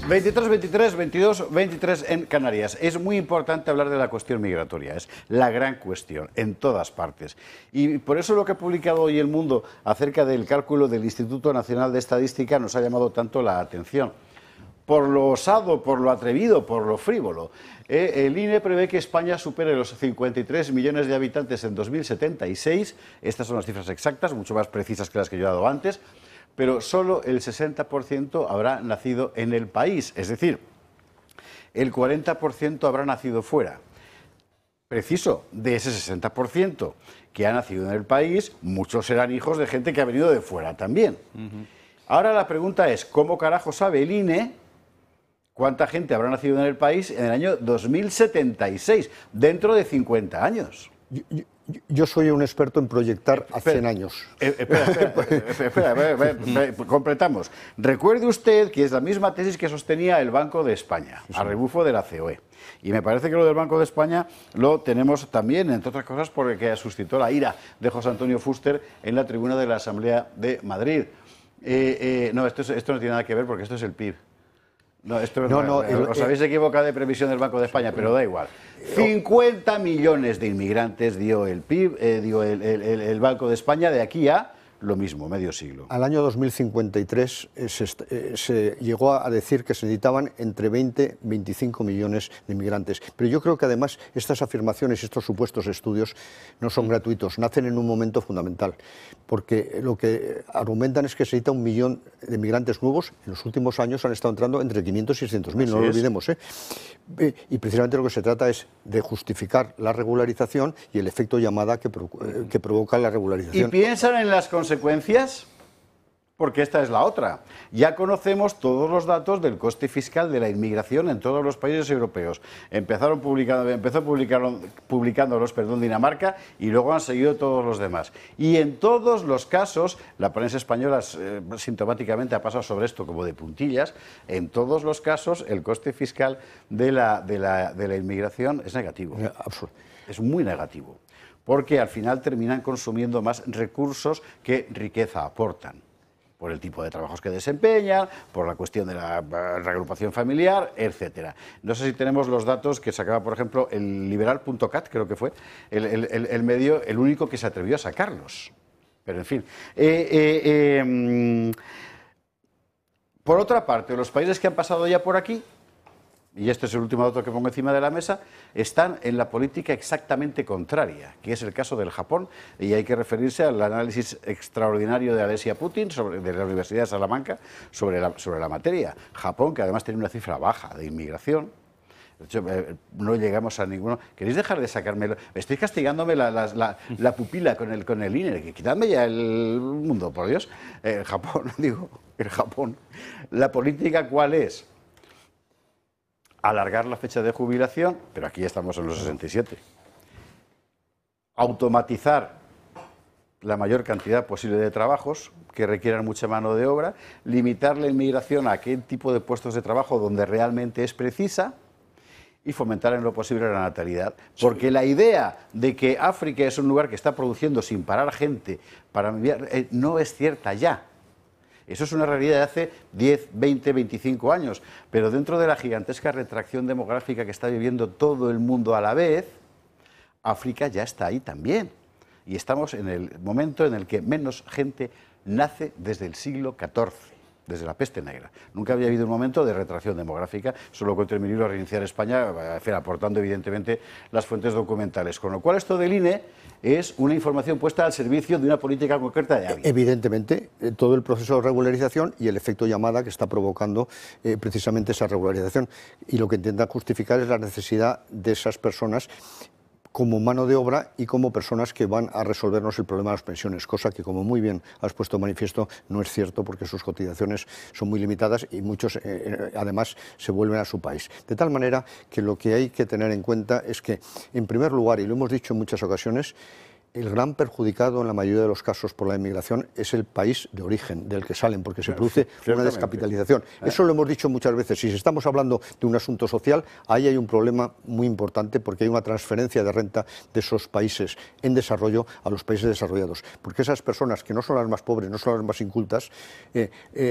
23, 23, 22, 23 en Canarias. Es muy importante hablar de la cuestión migratoria, es la gran cuestión en todas partes. Y por eso lo que ha publicado hoy El Mundo acerca del cálculo del Instituto Nacional de Estadística nos ha llamado tanto la atención. Por lo osado, por lo atrevido, por lo frívolo. El INE prevé que España supere los 53 millones de habitantes en 2076. Estas son las cifras exactas, mucho más precisas que las que yo he dado antes. Pero solo el 60% habrá nacido en el país, es decir, el 40% habrá nacido fuera. Preciso, de ese 60% que ha nacido en el país, muchos serán hijos de gente que ha venido de fuera también. Ahora la pregunta es, ¿cómo carajo sabe el INE cuánta gente habrá nacido en el país en el año 2076, dentro de 50 años? Yo soy un experto en proyectar a 100 años. Espera, completamos. Recuerde usted que es la misma tesis que sostenía el Banco de España, a rebufo de la COE. Y me parece que lo del Banco de España lo tenemos también, entre otras cosas, porque suscitó la ira de José Antonio Fuster en la tribuna de la Asamblea de Madrid. No, esto no tiene nada que ver porque esto es el PIB. No, os habéis equivocado de previsión del Banco de España, pero da igual. 50 millones de inmigrantes dio el PIB, dio el Banco de España de aquí a lo mismo, medio siglo. Al año 2053 se llegó a decir que se necesitaban entre 20 y 25 millones de inmigrantes. Pero yo creo que además estas afirmaciones y estos supuestos estudios no son gratuitos, nacen en un momento fundamental. Porque lo que argumentan es que se necesita 1 millón de inmigrantes nuevos. En los últimos años han estado entrando entre 500 y 600 mil, no lo olvidemos. Y precisamente lo que se trata es de justificar la regularización y el efecto llamada que provoca la regularización. ¿Y piensan en las consecuencias? Porque esta es la otra. Ya conocemos todos los datos del coste fiscal de la inmigración en todos los países europeos. Empezó publicándolos Dinamarca y luego han seguido todos los demás. Y en todos los casos, la prensa española sintomáticamente ha pasado sobre esto como de puntillas, en todos los casos el coste fiscal de la inmigración es negativo. Es muy negativo. Porque al final terminan consumiendo más recursos que riqueza aportan. Por el tipo de trabajos que desempeñan, por la cuestión de la reagrupación familiar, etcétera. No sé si tenemos los datos que sacaba, por ejemplo, el liberal.cat, creo que fue, el medio, el único que se atrevió a sacarlos. Pero, en fin. Por otra parte, los países que han pasado ya por aquí, y este es el último dato que pongo encima de la mesa, están en la política exactamente contraria, que es el caso del Japón, y hay que referirse al análisis extraordinario de Alessia Putin de la Universidad de Salamanca sobre la materia. Japón, que además tiene una cifra baja de inmigración, de hecho, no llegamos a ninguno. ¿Queréis dejar de sacármelo? Estáis castigándome la pupila con el INE. Quitadme ya el mundo, por Dios. El Japón, ¿la política cuál es? Alargar la fecha de jubilación, pero aquí ya estamos en los 67. Automatizar la mayor cantidad posible de trabajos que requieran mucha mano de obra, limitar la inmigración a aquel tipo de puestos de trabajo donde realmente es precisa y fomentar en lo posible la natalidad. Porque la idea de que África es un lugar que está produciendo sin parar gente para enviar, no es cierta ya. Eso es una realidad de hace 10, 20, 25 años, pero dentro de la gigantesca retracción demográfica que está viviendo todo el mundo a la vez, África ya está ahí también. Y estamos en el momento en el que menos gente nace desde el siglo XIV, desde la peste negra. Nunca había habido un momento de retracción demográfica, solo con mi libro Reiniciar España, aportando evidentemente las fuentes documentales. Con lo cual esto del INE es una información puesta al servicio de una política concreta de alguien. Evidentemente, todo el proceso de regularización y el efecto llamada que está provocando precisamente esa regularización. Y lo que intentan justificar es la necesidad de esas personas como mano de obra y como personas que van a resolvernos el problema de las pensiones, cosa que, como muy bien has puesto de manifiesto, no es cierto porque sus cotizaciones son muy limitadas y muchos además se vuelven a su país. De tal manera que lo que hay que tener en cuenta es que, en primer lugar, y lo hemos dicho en muchas ocasiones, el gran perjudicado en la mayoría de los casos por la inmigración es el país de origen del que salen, porque se produce una descapitalización. Eso lo hemos dicho muchas veces. Si estamos hablando de un asunto social, ahí hay un problema muy importante porque hay una transferencia de renta de esos países en desarrollo a los países desarrollados. Porque esas personas que no son las más pobres, no son las más incultas,